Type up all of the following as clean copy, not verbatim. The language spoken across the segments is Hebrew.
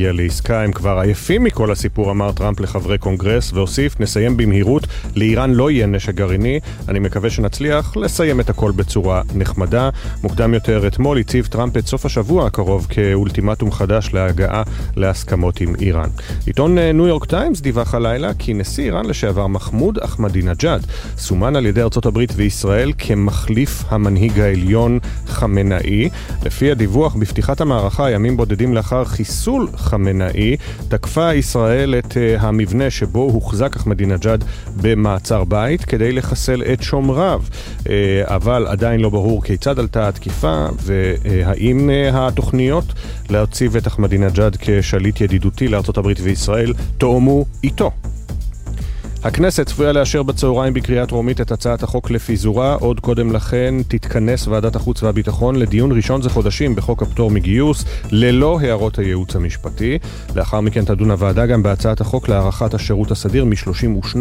להגיע לעסקה, הם כבר עייפים מכל הסיפור, אמר טראמפ לחברי קונגרס, והוסיף, נסיים במהירות, לאיראן לא יהיה נשק גרעיני, אני מקווה שנצליח לסיים את הכל בצורה נחמדה. מוקדם יותר אתמול הציב טראמפ את סוף השבוע הקרוב כאולטימטום חדש להגעה להסכמות עם איראן. עיתון ניו יורק טיימס דיווח הלילה כי נשיא איראן לשעבר מחמוד אחמדינג'אד סומן על ידי ארצות הברית וישראל כמחליף המנהיג העליון חמנאי. לפי הדיווח, בפתיחת המערכה, ימים בודדים לאחר חיסול חמנאי, תקפה ישראל את המבנה שבו הוחזק אחמדינג'אד במעצר בית כדי לחסל את שומריו. אבל עדיין לא ברור כיצד עלתה התקיפה והאם התוכניות להציב את אחמדינג'אד כשליט ידידותי לארצות הברית וישראל תואמו איתו. הכנסת צפויה לאשר בצהריים בקריאה טרומית את הצעת החוק לפיזורה. עוד קודם לכן תתכנס ועדת החוץ והביטחון לדיון ראשון זה חודשים בחוק הפטור מגיוס ללא הערות הייעוץ המשפטי. לאחר מכן תדון הוועדה גם בהצעת החוק להארכת השירות הסדיר מ-32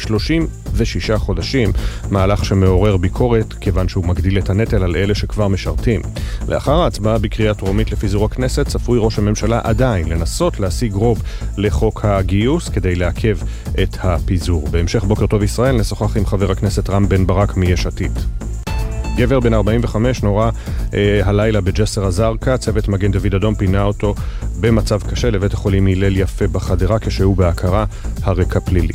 ל-36 חודשים, מהלך שמעורר ביקורת כיוון שהוא מגדיל את הנטל על אלה שכבר משרתים. לאחר ההצבעה בקריאה טרומית לפיזור הכנסת צפוי ראש הממשלה עדיין לנסות להשיג רוב לחוק הגיוס כדי לעכב את הפיזור. בהמשך בוקר טוב ישראל נשוחח עם חבר הכנסת רם בן ברק מיש עתיד. גבר בן 45 נורא הלילה בג'סר א-זרקא, צוות מגן דוד אדום פינה אותו במצב קשה לבית החולים הלל יפה בחדרה כשהוא בהכרה, הרקע פלילי.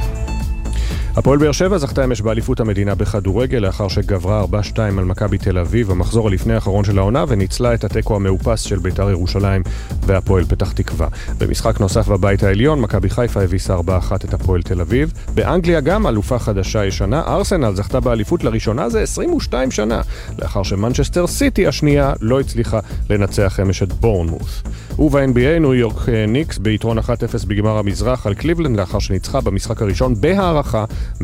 הפועל באר שבע זכתה אמש באליפות המדינה בכדורגל לאחר שגברה 4-2 על מכבי תל אביב, המחזור הלפני האחרון של העונה, וניצלה את התיקו המאופס של בית"ר ירושלים והפועל פתח תקווה. במשחק נוסף בבית העליון, מכבי חיפה הביסה 4-1 את הפועל תל אביב. באנגליה גם אלופה חדשה ישנה, ארסנל זכתה באליפות לראשונה זה 22 שנה, לאחר שמנצ'סטר סיטי השנייה לא הצליחה לנצח אמש את בורנמות'. וב-NBA ניו יורק ניקס ביתרון 1-0 בגמר המזרח על קליבלנד לאחר שניצחה במשחק הראשון בהערכה 115-104.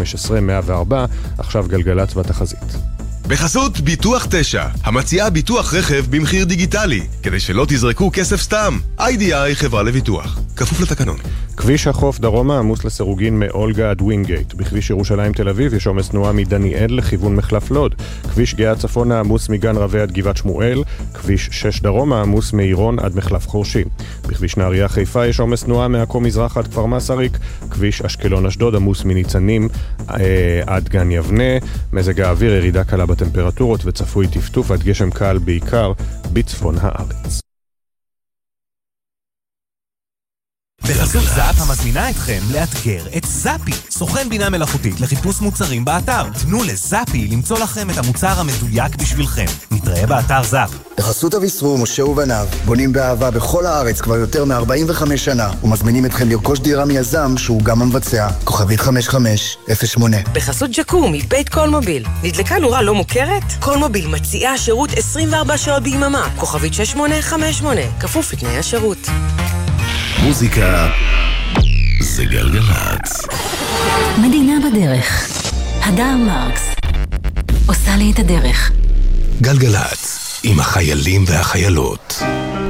עכשיו גלגלת והתחזית. בחסות ביטוח 9, המציעה ביטוח רכב במחיר דיגיטלי, כדי שלא תזרקו כסף סתם. IDI חברה לביטוח, כפוף לתקנון. כביש החוף דרומה עמוס לסירוגין מאולגה עד ווינגייט. בכביש ירושלים תל אביב יש עומס תנועה מדניאל לכיוון מחלף לוד. כביש גאה צפונה עמוס מגן רבי עד גבעת שמואל. כביש 6 דרומה עמוס מעירון עד מחלף חורשים. בכביש נהריה חיפה יש עומס תנועה מעכו מזרח עד כפר מסריק. כביש אשקלון אשדוד עמוס מניצנים עד גן יבנה. מזג האוויר ירידה קלה בטמפרטורות וצפוי טפטוף עד גשם קל בעיקר בצפון הארץ. בחסות זאפ המזמינה אתכם לאתגר את זאפי, סוכן בינה מלאכותית לחיפוש מוצרים באתר. תנו לזאפי למצוא לכם את המוצר המדויק בשבילכם. נתראה באתר זאפ. בחסות אביסרו, משה ובניו, בונים באהבה בכל הארץ כבר יותר מ-45 שנה, ומזמינים אתכם לרכוש דירה מיזם שהוא גם המבצע. כוכבית 5508. בחסות ג'קום, מבית קולמוביל. נדלקה נורה לא מוכרת? קולמוביל מציעה שירות 24 שעות ביממה. כוכבית 6858. כפוף לתנאי השירות. מוזיקה זה גלגלצ. מדינה בדרך. הדר מרקס עושה לי את הדרך. גלגלצ עם החיילים והחיילות.